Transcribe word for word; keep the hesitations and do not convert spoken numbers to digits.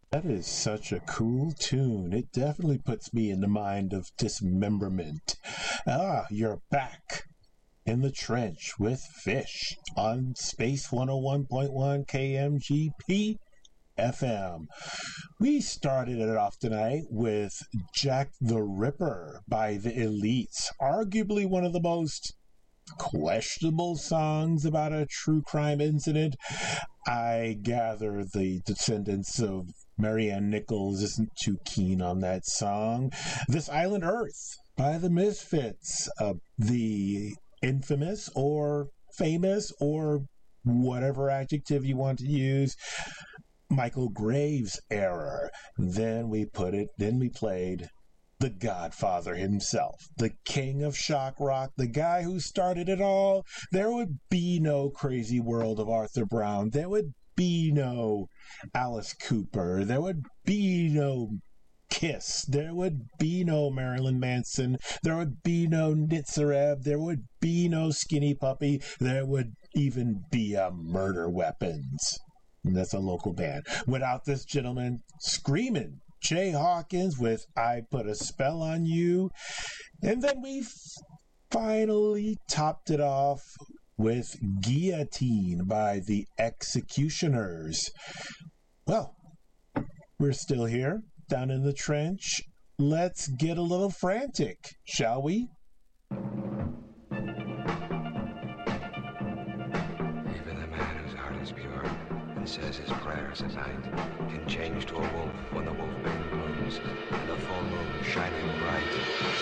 That is such a cool tune. It definitely puts me in the mind of dismemberment. Ah, you're back in the trench with Fish on Space one oh one point one K M G P F M. We started it off tonight with Jack the Ripper by the Elites, arguably one of the most questionable songs about a true crime incident. I gather the descendants of Marianne Nichols isn't too keen on that song. This Island Earth by the Misfits, uh, the infamous or famous or whatever adjective you want to use, Michael Graves era. Then we put it, then we played the Godfather himself, the king of shock rock, the guy who started it all. There would be no Crazy World of Arthur Brown. There would be no Alice Cooper. There would be no Kiss. There would be no Marilyn Manson. There would be no Nitsarev. There would be no Skinny Puppy. There would even be a Murder Weapons. And that's a local band. Without this gentleman screaming, Jay Hawkins with I Put a Spell on You. And then we finally topped it off with Guillotine by the Executioners. Well, we're still here down in the trench. Let's get a little frantic, shall we? Even the man whose heart is pure and says his prayers at night can change to a wolf when the wolf moon blooms and the full moon shining bright.